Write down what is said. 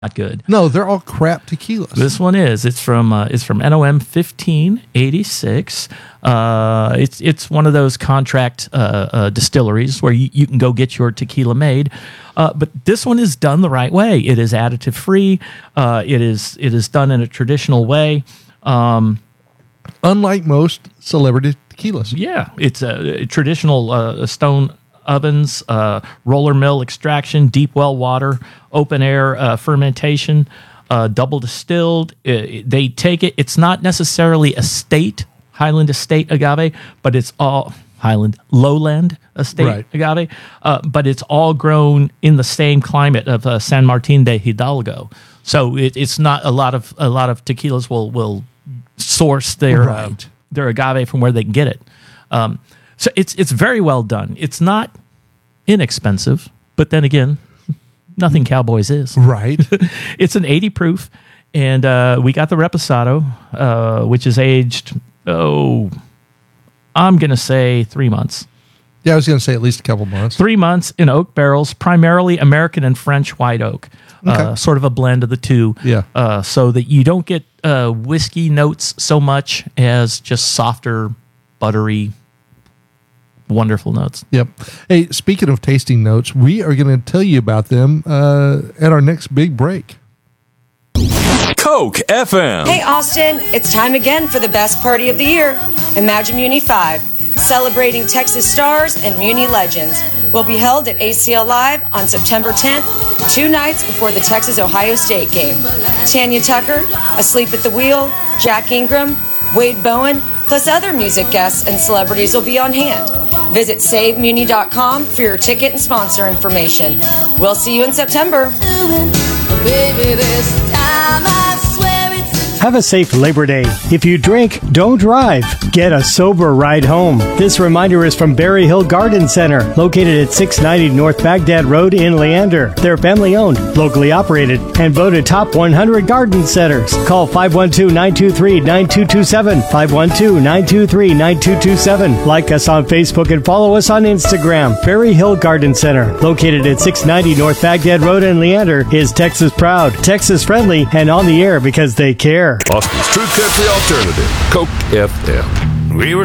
not good. No, they're all crap tequilas. This one is. It's from NOM 1586. It's one of those contract distilleries where you can go get your tequila made. But this one is done the right way. It is additive free. It is done in a traditional way. Unlike most celebrity tequilas. Yeah, it's a traditional stone ovens, roller mill extraction, deep well water, open air fermentation, double distilled. They take it. It's not necessarily Highland Estate agave, but it's all lowland estate agave. But it's all grown in the same climate of San Martin de Hidalgo. So it's not a lot of tequilas will source their agave from where they can get it. So it's very well done. It's not inexpensive, but then again, nothing Cowboys is. Right. It's an 80 proof, and we got the Reposado, which is aged, I'm going to say 3 months. Yeah, I was going to say at least a couple months. 3 months in oak barrels, primarily American and French white oak. Sort of a blend of the two. Yeah. So that you don't get whiskey notes so much as just softer, buttery, wonderful notes. Yep. Hey, speaking of tasting notes, we are going to tell you about them at our next big break. Coke FM. Hey, Austin, it's time again for the best party of the year, Imagine Muni 5, celebrating Texas stars and Muni legends. Will be held at ACL Live on September 10th, 2 nights before the Texas-Ohio State game. Tanya Tucker, Asleep at the Wheel, Jack Ingram, Wade Bowen, plus other music guests and celebrities will be on hand. Visit SaveMuni.com for your ticket and sponsor information. We'll see you in September. Baby, this time I swear Have a safe Labor Day. If you drink, don't drive. Get a sober ride home. This reminder is from Berry Hill Garden Center, located at 690 North Baghdad Road in Leander. They're family-owned, locally operated, and voted top 100 garden centers. Call 512-923-9227, 512-923-9227. Like us on Facebook and follow us on Instagram. Berry Hill Garden Center, located at 690 North Baghdad Road in Leander, is Texas proud, Texas friendly, and on the air because they care. Austin's True Country Alternative, Coke FM. We were